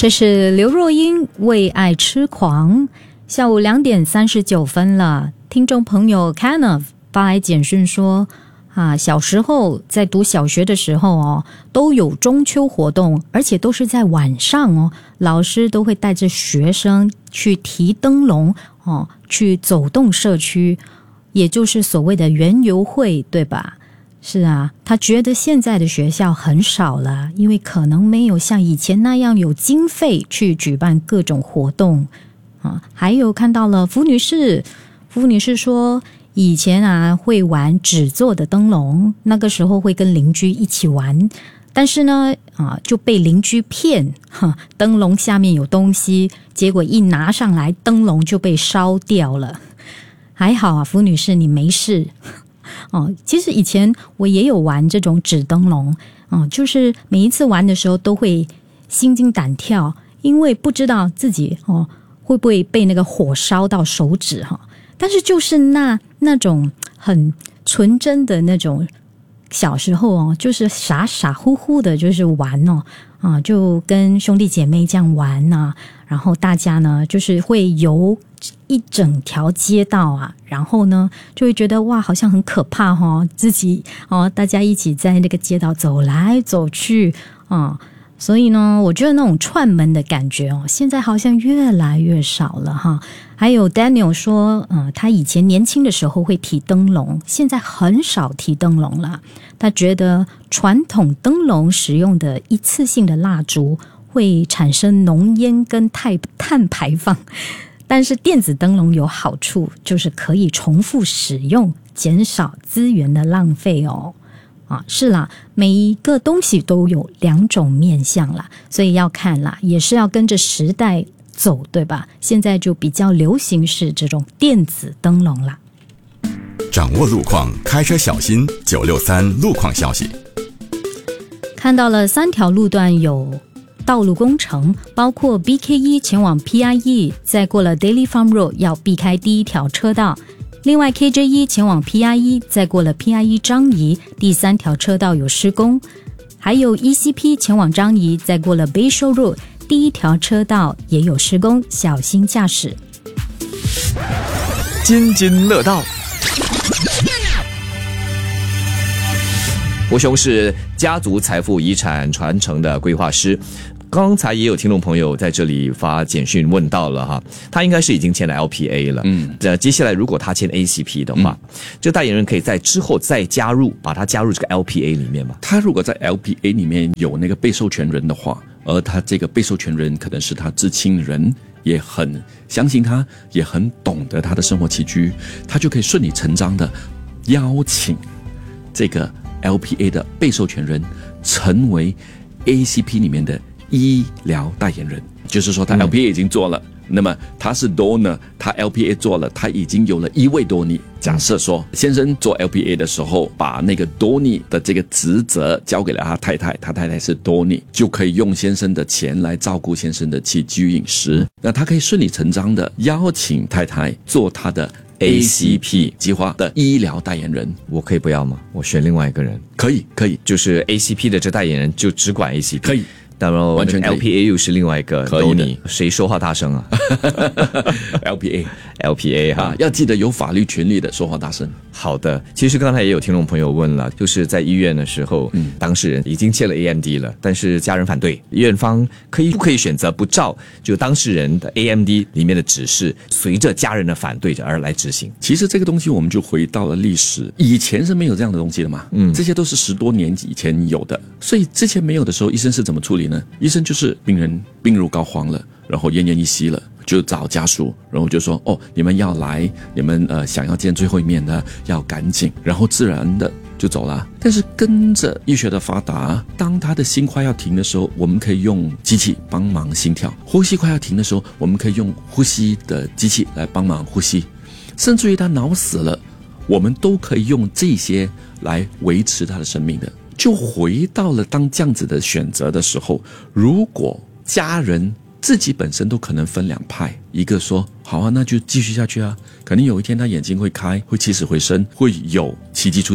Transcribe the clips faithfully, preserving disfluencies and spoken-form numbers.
这是刘若英为爱痴狂。下午两点三十九分了，听众朋友 Kenneth 发来简讯说啊，小时候在读小学的时候哦，都有中秋活动，而且都是在晚上哦，老师都会带着学生去提灯笼哦，去走动社区，也就是所谓的园游会，对吧？是啊，他觉得现在的学校很少了，因为可能没有像以前那样有经费去举办各种活动啊。还有看到了福女士，福女士说以前啊会玩纸做的灯笼，那个时候会跟邻居一起玩，但是呢啊就被邻居骗，灯笼下面有东西，结果一拿上来灯笼就被烧掉了。还好啊，福女士你没事。哦，其实以前我也有玩这种纸灯笼，哦，就是每一次玩的时候都会心惊胆跳，因为不知道自己哦会不会被那个火烧到手指哈、哦。但是就是那那种很纯真的那种小时候哦，就是傻傻乎乎的，就是玩哦啊，就跟兄弟姐妹这样玩啊，然后大家呢就是会游一整条街道啊，然后呢就会觉得哇好像很可怕哦，自己哦大家一起在那个街道走来走去啊，所以呢我觉得那种串门的感觉哦，现在好像越来越少了哈。还有 Daniel 说呃，他以前年轻的时候会提灯笼，现在很少提灯笼了。他觉得传统灯笼使用的一次性的蜡烛会产生浓烟跟碳排放，但是电子灯笼有好处，就是可以重复使用，减少资源的浪费哦。啊，是啦，每一个东西都有两种面向啦，所以要看啦，也是要跟着时代走，对吧？现在就比较流行是这种电子灯笼啦。 掌握路况，开车小心。九六三路况消息， 看到了三条路段有道路工程，包括 B K 一 前往 P I E， 再过了 Daily Farm Road 要避开第一条车道。另外 K J 一 前往 P I E， 再过了 P I E 张仪，第三条车道有施工。还有 E C P 前往张仪，再过了 Bayshore Road， 第一条车道也有施工，小心驾驶。 津津乐道。国雄是家族财富遗产传承的规划师，刚才也有听众朋友在这里发简讯问到了哈，他应该是已经签了 L P A 了，嗯，呃，接下来如果他签 A C P 的话，嗯、这代言人可以在之后再加入，把他加入这个 L P A 里面吗？ 他如果在 L P A 里面有那个被授权人的话，而他这个被授权人可能是他至亲人，也很相信他，也很懂得他的生活起居，他就可以顺理成章的邀请这个 L P A 的被授权人成为 A C P 里面的医疗代言人，就是说他 L P A 已经做了、嗯、那么他是 donor， 他 L P A 做了，他已经有了一位 donor。假设说先生做 L P A 的时候把那个 donor 的这个职责交给了他太太，他太太是 donor， 就可以用先生的钱来照顾先生的起居饮食，那他可以顺理成章的邀请太太做他的A C P 计划的医疗代言人。 我可以不要吗？我选另外一个人。 可以可以， 就是 A C P 的这代言人就只管 A C P。 可以， 然后完全可以 L P A 又是另外一个， 可以的。 谁说话大声啊 ？L P A L P A 哈、 啊，要记得有法律权利的说话大声。 好的，其实刚才也有听众朋友问了，就是在医院的时候，嗯，当事人已经签了 A M D 了，但是家人反对，院方可以不可以选择不照就当事人的 A M D 里面的指示，随着家人的反对而来执行？ 其实这个东西我们就回到了历史，以前是没有这样的东西的嘛，嗯，这些都是十多年以前有的，所以之前没有的时候，医生是怎么处理呢？医生就是病人病入膏肓了，然后奄奄一息了，就找家属，然后就说哦，你们要来，你们呃想要见最后一面的要赶紧，然后自然的就走了。但是跟着医学的发达，当他的心快要停的时候，我们可以用机器帮忙心跳；呼吸快要停的时候，我们可以用呼吸的机器来帮忙呼吸。甚至于他脑死了，我们都可以用这些来维持他的生命的。就回到了当这样子的选择的时候，如果家人自己本身都可能分两派，一个说好啊，那就继续下去啊，可能有一天他眼睛会开，会起死回生，会有奇迹出现。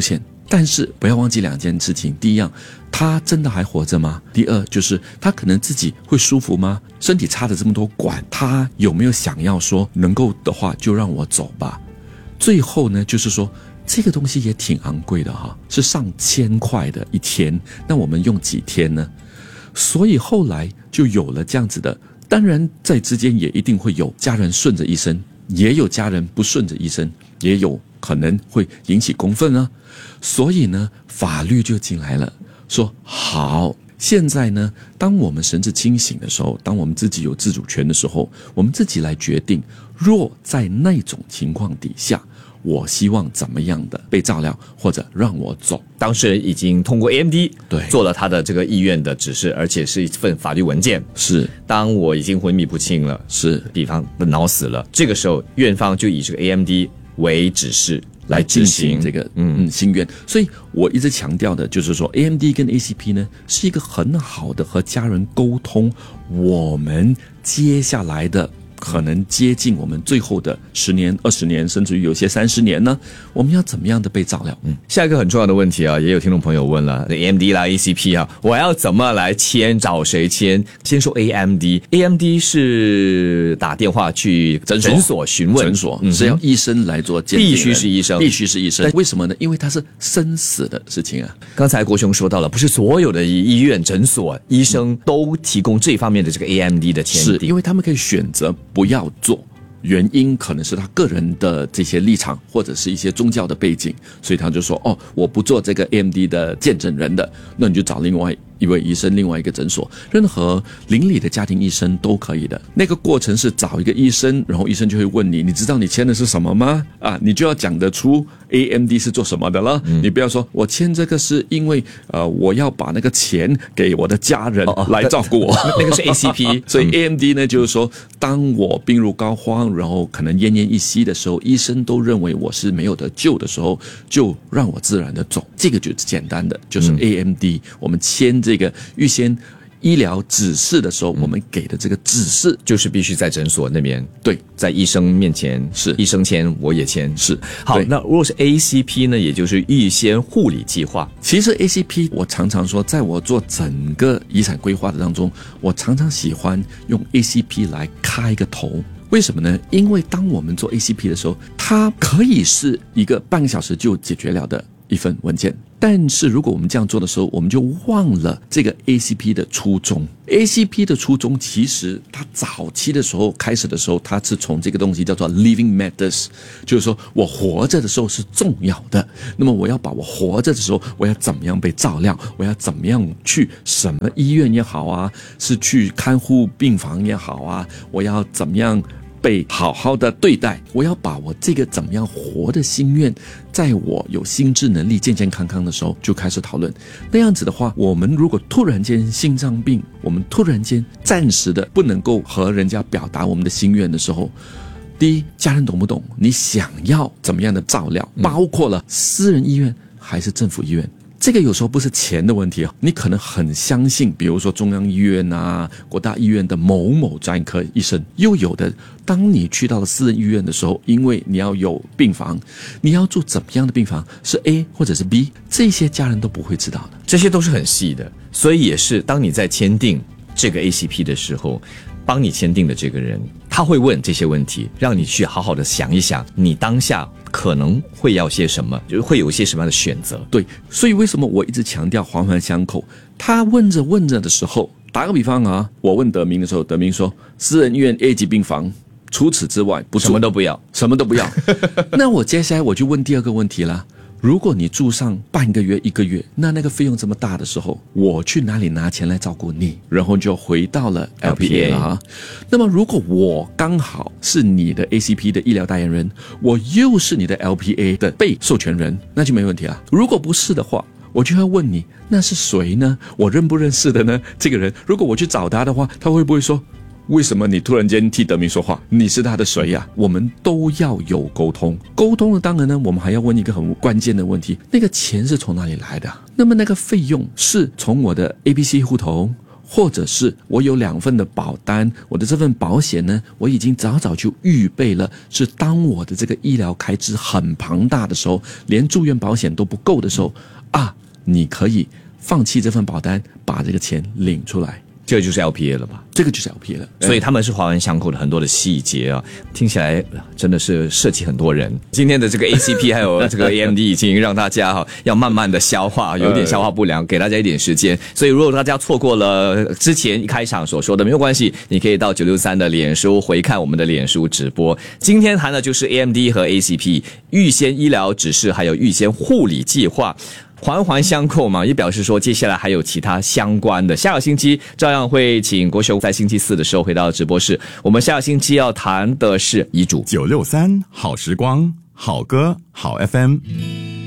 但是不要忘记两件事情，第一样，他真的还活着吗？第二就是他可能自己会舒服吗？身体插了这么多管，他有没有想要说能够的话就让我走吧？最后呢，就是说这个东西也挺昂贵的哈，是上千块的一天，那我们用几天呢？所以后来就有了这样子的，当然在之间也一定会有家人顺着医生，也有家人不顺着医生，也有可能会引起公愤啊。所以呢，法律就进来了，说好，现在呢，当我们神志清醒的时候，当我们自己有自主权的时候，我们自己来决定，若在那种情况底下，我希望怎么样的被照料，或者让我走。 当事人已经通过 A M D 对做了他的这个意愿的指示，而且是一份法律文件。 是， 当我已经昏迷不清了， 是， 比方脑死了，这个时候院方就以这个 A M D 为指示来进行这个嗯嗯心愿。所以我一直强调的就是说 A M D 跟 A C P 呢是一个很好的和家人沟通我们接下来的可能接近我们最后的十年、二十年，甚至于有些三十年呢，我们要怎么样的被照料？ 嗯，下一个很重要的问题啊，也有听众朋友问了 ，A M D 啦、A C P 啊，我要怎么来签？找谁签？先说 A M D，A M D 是打电话去诊所诊所询问， 诊所是要医生来做鉴定， 必须是医生， 必须是医生。为什么呢？因为它是生死的事情啊。 刚才国雄说到了，不是所有的医院、诊所、医生都提供这方面的这个 A M D 的签订， 是因为他们可以选择不要做，原因可能是他个人的这些立场，或者是一些宗教的背景，所以他就说哦，我不做这个 A M D 的见证人的，那你就找另外一位医生，另外一个诊所，任何邻里的家庭医生都可以的。那个过程是找一个医生，然后医生就会问你，你知道你签的是什么吗？啊，你就要讲得出 A M D 是做什么的了。嗯、你不要说我签这个是因为呃我要把那个钱给我的家人来照顾我， 哦、那个是 A C P， 所以 A M D 呢就是说，当我病入膏肓，然后可能奄奄一息的时候，医生都认为我是没有得救的时候，就让我自然的走。这个就是简单的，就是 A M D，、嗯、我们签这个预先医疗指示的时候，我们给的这个指示就是必须在诊所那边， 对， 在医生面前， 是医生签，我也签， 是。 好，那如果是 A C P 呢，也就是预先护理计划。 其实 A C P 我常常说，在我做整个遗产规划的当中，我常常喜欢用 A C P 来开个头。为什么呢？因为当我们做 A C P 的时候，它可以是一个半个小时就解决了的一份文件，但是如果我们这样做的时候，我们就忘了这个 A C P 的初衷。A C P 的初衷其实它早期的时候开始的时候，它是从这个东西叫做 living matters， 就是说我活着的时候是重要的，那么我要把我活着的时候我要怎么样被照料，我要怎么样去什么医院也好啊，是去看护病房也好啊，我要怎么样被好好的对待，我要把我这个怎么样活的心愿，在我有心智能力健健康康的时候就开始讨论。那样子的话，我们如果突然间心脏病，我们突然间暂时的不能够和人家表达我们的心愿的时候，第一，家人懂不懂你想要怎么样的照料，包括了私人医院还是政府医院。这个有时候不是钱的问题啊，你可能很相信，比如说中央医院啊、国大医院的某某专科医生，又有的，当你去到了私人医院的时候，因为你要有病房，你要住怎么样的病房，是 A 或者是 B， 这些家人都不会知道的， 这些都是很细的，所以也是当你在签订这个 A C P 的时候，帮你签订的这个人，他会问这些问题，让你去好好的想一想，你当下可能会要些什么，就是会有一些什么样的选择。 对，所以为什么我一直强调环环相扣？他问着问着的时候，打个比方啊，我问德明的时候，德明说私人医院 A 级病房，除此之外不什么都不要， 什么都不要。那我接下来我就问第二个问题啦。如果你住上半个月一个月，那那个费用这么大的时候，我去哪里拿钱来照顾你？然后就回到了 L P A 啊。那么如果我刚好是你的 A C P 的医疗代言人，我又是你的 L P A 的被授权人，那就没问题了。如果不是的话，我就要问你，那是谁呢？我认不认识的呢？这个人，如果我去找他的话，他会不会说，为什么你突然间替德明说话？你是他的谁呀、啊？我们都要有沟通。沟通了，当然呢，我们还要问一个很关键的问题：那个钱是从哪里来的？那么那个费用是从我的 A B C 户头， 或者是我有两份的保单，我的这份保险呢，我已经早早就预备了，是当我的这个医疗开支很庞大的时候，连住院保险都不够的时候啊，你可以放弃这份保单，把这个钱领出来。 这个就是 L P A 了吧？ 这个就是 L P A 了， 所以他们是环环相扣的很多的细节啊，听起来真的是涉及很多人。今天的这个 A C P 还有这个 A M D 已经让大家哈要慢慢的消化，有点消化不良，给大家一点时间。所以如果大家错过了之前一开场所说的，没有关系，你可以到九六三的脸书回看我们的脸书直播。今天谈的就是 A M D 和 A C P 预先医疗指示，还有预先护理计划。环环相扣嘛，也表示说接下来还有其他相关的。下个星期照样会请国雄在星期四的时候回到直播室。我们下个星期要谈的是遗嘱。 九六三好时光，好歌好 F M。